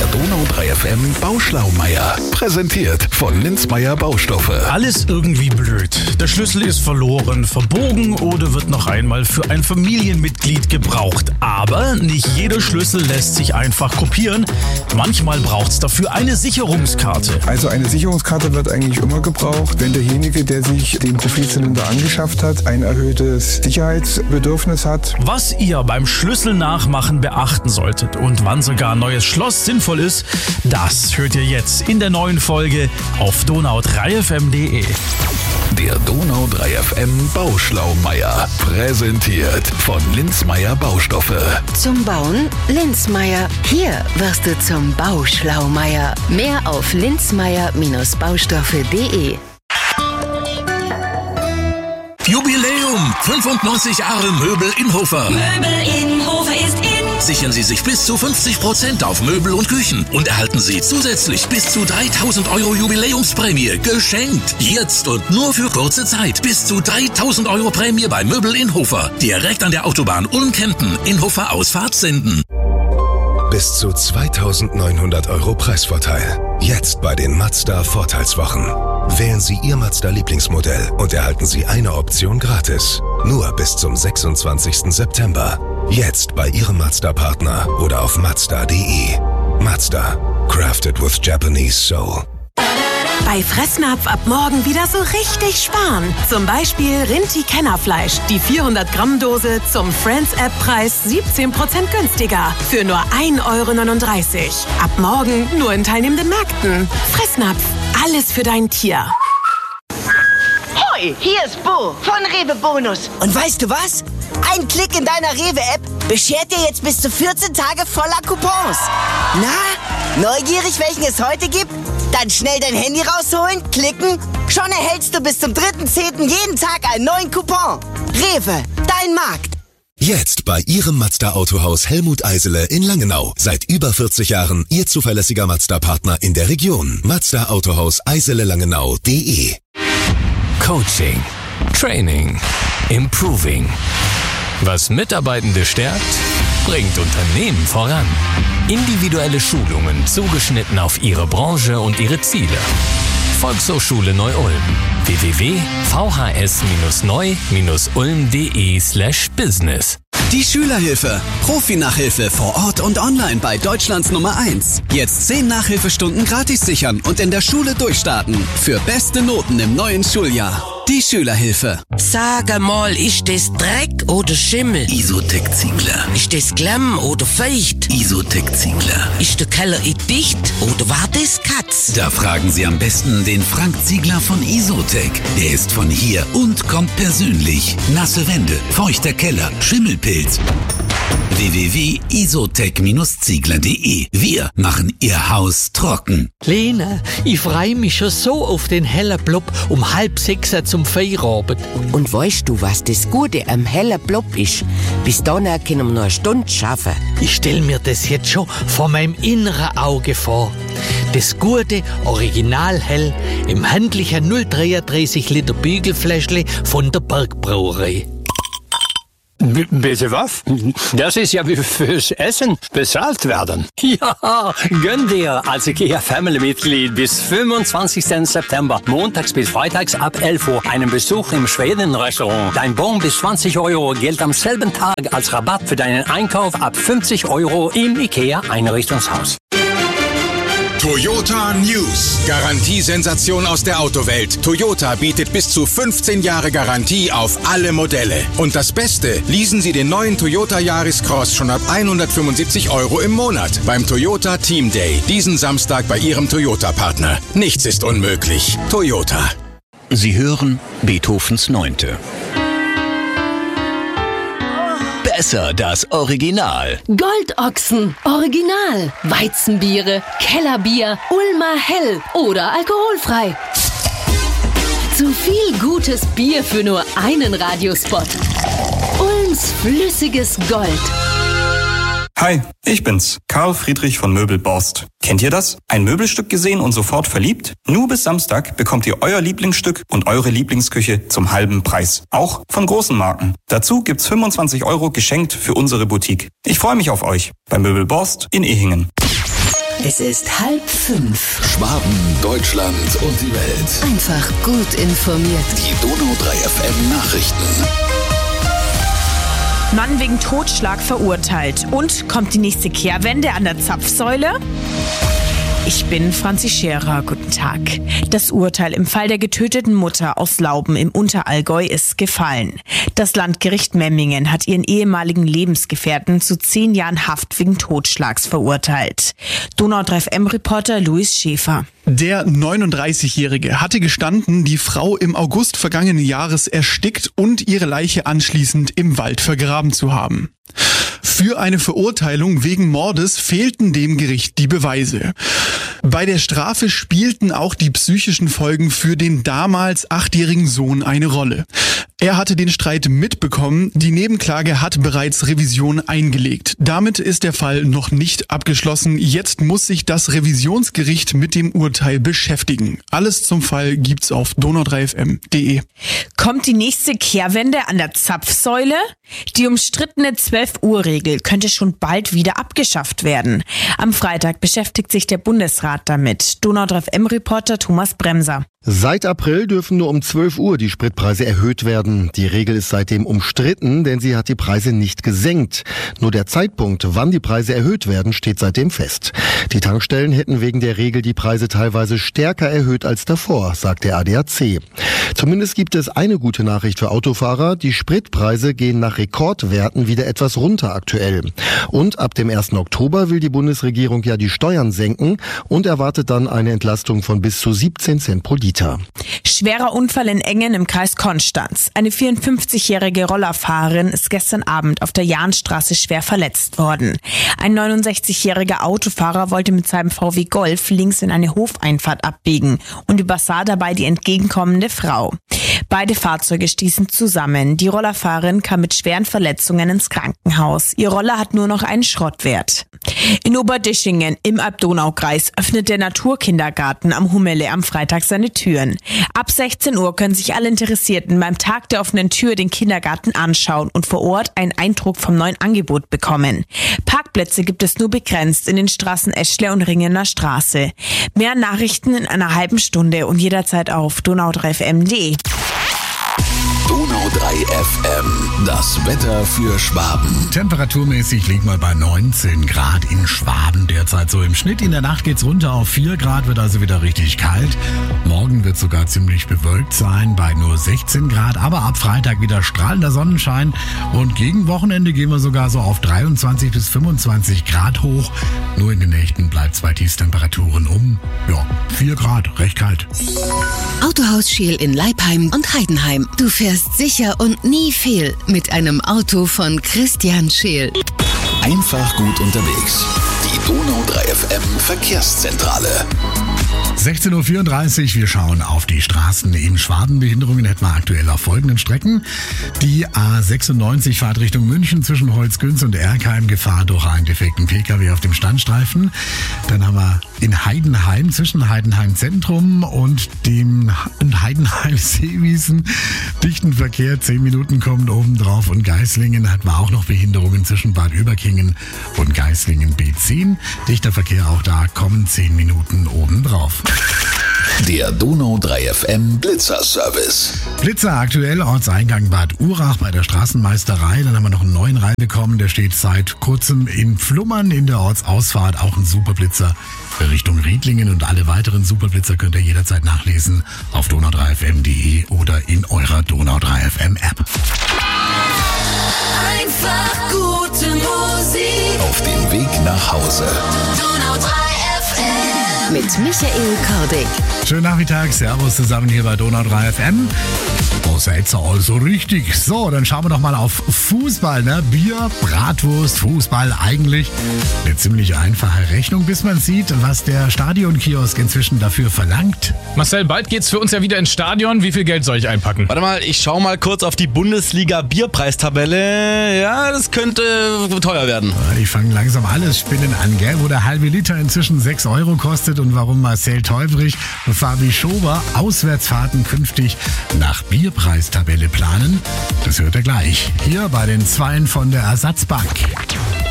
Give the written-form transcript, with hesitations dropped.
Donau 3 FM Bauschlaumeier. Präsentiert von Linzmeier Baustoffe. Alles irgendwie blöd. Der Schlüssel ist verloren, verbogen oder wird noch einmal für ein Familienmitglied gebraucht. Aber nicht jeder Schlüssel lässt sich einfach kopieren. Manchmal braucht es dafür eine Sicherungskarte. Also eine Sicherungskarte wird eigentlich immer gebraucht, wenn derjenige, der sich den Profilzylinder angeschafft hat, ein erhöhtes Sicherheitsbedürfnis hat. Was ihr beim Schlüssel nachmachen beachten solltet und wann sogar ein neues Schloss sinnvoll ist, das hört ihr jetzt in der neuen Folge auf donau3fm.de. Der Donau 3 FM Bauschlaumeier. Präsentiert von Linzmeier Baustoffe. Zum Bauen Linzmeier. Hier wirst du zum Bauschlaumeier. Mehr auf linzmeier-baustoffe.de. Jubiläum! 95 Jahre Möbel Inhofer. Möbel Inhofer ist in. Sichern Sie sich bis zu 50% auf Möbel und Küchen und erhalten Sie zusätzlich bis zu 3.000 Euro Jubiläumsprämie geschenkt. Jetzt und nur für kurze Zeit. Bis zu 3.000 Euro Prämie bei Möbel Inhofer. Direkt an der Autobahn Ulm-Kempen. Inhofer Ausfahrt Senden. Bis zu 2.900 Euro Preisvorteil. Jetzt bei den Mazda Vorteilswochen. Wählen Sie Ihr Mazda Lieblingsmodell und erhalten Sie eine Option gratis. Nur bis zum 26. September. Jetzt bei Ihrem Mazda-Partner oder auf Mazda.de. Mazda. Crafted with Japanese Soul. Bei Fressnapf ab morgen wieder so richtig sparen. Zum Beispiel Rinti-Kennerfleisch. Die 400-Gramm-Dose zum Friends-App-Preis 17% günstiger. Für nur 1,39 €. Ab morgen nur in teilnehmenden Märkten. Fressnapf. Alles für dein Tier. Hoi, hier ist Bo von Rewe Bonus. Und weißt du was? Ein Klick in deiner Rewe-App beschert dir jetzt bis zu 14 Tage voller Coupons. Na, neugierig, welchen es heute gibt? Dann schnell dein Handy rausholen, klicken. Schon erhältst du bis zum 3.10. jeden Tag einen neuen Coupon. Rewe, dein Markt. Jetzt bei Ihrem Mazda-Autohaus Helmut Eisele in Langenau. Seit über 40 Jahren Ihr zuverlässiger Mazda-Partner in der Region. Mazda-Autohaus Eisele-Langenau.de. Coaching, Training, Improving. Was Mitarbeitende stärkt, bringt Unternehmen voran. Individuelle Schulungen zugeschnitten auf Ihre Branche und Ihre Ziele. Volkshochschule Neu-Ulm. www.vhs-neu-ulm.de/business. Die Schülerhilfe. Profi-Nachhilfe vor Ort und online bei Deutschlands Nummer 1. Jetzt 10 Nachhilfestunden gratis sichern und in der Schule durchstarten. Für beste Noten im neuen Schuljahr. Die Schülerhilfe. Sag mal, ist das Dreck oder Schimmel? Isotec Ziegler. Ist das Klamm oder feucht? Isotec Ziegler. Ist der Keller dicht oder war das Katz? Da fragen Sie am besten den Frank Ziegler von Isotec. Der ist von hier und kommt persönlich. Nasse Wände, feuchter Keller, Schimmelpilz. www.isotec-ziegler.de. Wir machen Ihr Haus trocken. Lena, ich freue mich schon so auf den hellen Blub um 5:30 zum Feierabend. Und weißt du, was das Gute am hellen Blub ist? Bis dann können wir noch eine Stunde schaffen. Ich stell mir das jetzt schon vor meinem inneren Auge vor. Das gute Originalhell im handlichen 0,33 Liter Bügelfläschle von der Bergbrauerei. Bitte was? Das ist ja wie fürs Essen bezahlt werden. Ja, gönn dir als IKEA-Family-Mitglied bis 25. September, montags bis freitags ab 11 Uhr, einen Besuch im Schweden-Restaurant. Dein Bon bis 20 € gilt am selben Tag als Rabatt für deinen Einkauf ab 50 € im IKEA-Einrichtungshaus. Toyota News. Garantiesensation aus der Autowelt. Toyota bietet bis zu 15 Jahre Garantie auf alle Modelle. Und das Beste, leasen Sie den neuen Toyota Yaris Cross schon ab 175 € im Monat beim Toyota Team Day. Diesen Samstag bei Ihrem Toyota-Partner. Nichts ist unmöglich. Toyota. Sie hören Beethovens 9. Besser das Original. Goldochsen, Original, Weizenbiere, Kellerbier, Ulmer Hell oder alkoholfrei. Zu viel gutes Bier für nur einen Radiospot. Ulms flüssiges Gold. Hi, ich bin's, Karl Friedrich von Möbel Borst. Kennt ihr das? Ein Möbelstück gesehen und sofort verliebt? Nur bis Samstag bekommt ihr euer Lieblingsstück und eure Lieblingsküche zum halben Preis. Auch von großen Marken. Dazu gibt's 25 € geschenkt für unsere Boutique. Ich freue mich auf euch bei Möbel Borst in Ehingen. Es ist 4:30. Schwaben, Deutschland und die Welt. Einfach gut informiert. Die Donau 3 FM Nachrichten. Mann wegen Totschlag verurteilt. Und kommt die nächste Kehrwende an der Zapfsäule? Ich bin Franzi Scherer, guten Tag. Das Urteil im Fall der getöteten Mutter aus Lauben im Unterallgäu ist gefallen. Das Landgericht Memmingen hat ihren ehemaligen Lebensgefährten zu 10 Jahren Haft wegen Totschlags verurteilt. Donau 3 FM-Reporter Luis Schäfer. Der 39-Jährige hatte gestanden, die Frau im August vergangenen Jahres erstickt und ihre Leiche anschließend im Wald vergraben zu haben. Für eine Verurteilung wegen Mordes fehlten dem Gericht die Beweise. Bei der Strafe spielten auch die psychischen Folgen für den damals 8-jährigen Sohn eine Rolle. Er hatte den Streit mitbekommen, die Nebenklage hat bereits Revision eingelegt. Damit ist der Fall noch nicht abgeschlossen. Jetzt muss sich das Revisionsgericht mit dem Urteil beschäftigen. Alles zum Fall gibt's auf donau3fm.de. Kommt die nächste Kehrwende an der Zapfsäule? Die umstrittene 12-Uhr-Regel könnte schon bald wieder abgeschafft werden. Am Freitag beschäftigt sich der Bundesrat damit. Donau 3 FM-Reporter Thomas Bremser. Seit April dürfen nur um 12 Uhr die Spritpreise erhöht werden. Die Regel ist seitdem umstritten, denn sie hat die Preise nicht gesenkt. Nur der Zeitpunkt, wann die Preise erhöht werden, steht seitdem fest. Die Tankstellen hätten wegen der Regel die Preise teilweise stärker erhöht als davor, sagt der ADAC. Zumindest gibt es eine gute Nachricht für Autofahrer. Die Spritpreise gehen nach Rekordwerten wieder etwas runter aktuell. Und ab dem 1. Oktober will die Bundesregierung ja die Steuern senken und erwartet dann eine Entlastung von bis zu 17 Cent pro Liter. Schwerer Unfall in Engen im Kreis Konstanz. Eine 54-jährige Rollerfahrerin ist gestern Abend auf der Jahnstraße schwer verletzt worden. Ein 69-jähriger Autofahrer wollte mit seinem VW Golf links in eine Hofeinfahrt abbiegen und übersah dabei die entgegenkommende Frau. Beide Fahrzeuge stießen zusammen. Die Rollerfahrerin kam mit schweren Verletzungen ins Krankenhaus. Ihr Roller hat nur noch einen Schrottwert. In Oberdischingen im Alb-Donau-Kreis öffnet der Naturkindergarten am Hummele am Freitag seine Türen. Ab 16 Uhr können sich alle Interessierten beim Tag der offenen Tür den Kindergarten anschauen und vor Ort einen Eindruck vom neuen Angebot bekommen. Parkplätze gibt es nur begrenzt in den Straßen Eschler und Ringener Straße. Mehr Nachrichten in einer halben Stunde und jederzeit auf donau3fm.de. Donau 3 FM, das Wetter für Schwaben. Temperaturmäßig liegt mal bei 19 Grad in Schwaben derzeit so im Schnitt. In der Nacht geht's runter auf 4 Grad, wird also wieder richtig kalt. Morgen wird sogar ziemlich bewölkt sein bei nur 16 Grad, aber ab Freitag wieder strahlender Sonnenschein und gegen Wochenende gehen wir sogar so auf 23 bis 25 Grad hoch. Nur in den Nächten bleibt bei Tiefstemperaturen um 4 Grad, recht kalt. Autohaus Scheel in Leipheim und Heidenheim. Du fährst sicher und nie fehl mit einem Auto von Christian Scheel. Einfach gut unterwegs. Die Donau 3 FM Verkehrszentrale. 16.34 Uhr, wir schauen auf die Straßen in Schwaben. Behinderungen etwa aktuell auf folgenden Strecken. Die A96 Fahrtrichtung München zwischen Holzgünz und Erkheim, Gefahr durch einen defekten Pkw auf dem Standstreifen. Dann haben wir in Heidenheim zwischen Heidenheim Zentrum und dem Heidenheim-Seewiesen dichten Verkehr, 10 Minuten kommen obendrauf und Geislingen hatten wir auch noch Behinderungen zwischen Bad Überkingen und Geislingen B10. Dichter Verkehr auch da, kommen 10 Minuten obendrauf. Der Donau 3 FM Blitzer-Service. Blitzer aktuell, Ortseingang Bad Urach bei der Straßenmeisterei. Dann haben wir noch einen neuen reinbekommen, der steht seit kurzem in Flummern in der Ortsausfahrt. Auch ein Superblitzer Richtung Riedlingen und alle weiteren Superblitzer könnt ihr jederzeit nachlesen auf donau3fm.de oder in eurer Donau 3 FM App. Einfach gute Musik. Auf dem Weg nach Hause. Donau 3 FM. Mit Michael Kordick. Schönen Nachmittag, Servus zusammen hier bei Donau 3 FM. Außer jetzt also richtig. So, dann schauen wir doch mal auf Fußball, ne? Bier, Bratwurst, Fußball, eigentlich eine ziemlich einfache Rechnung, bis man sieht, was der Stadionkiosk inzwischen dafür verlangt. Marcel, bald geht's für uns ja wieder ins Stadion. Wie viel Geld soll ich einpacken? Warte mal, ich schau mal kurz auf die Bundesliga-Bierpreistabelle. Ja, das könnte teuer werden. Die fangen langsam alles Spinnen an, gell? Wo der halbe Liter inzwischen 6 Euro kostet und warum Marcel Teufrich und Fabi Schober Auswärtsfahrten künftig nach Bierpreistabelle planen, das hört ihr gleich. Hier bei den Zweien von der Ersatzbank.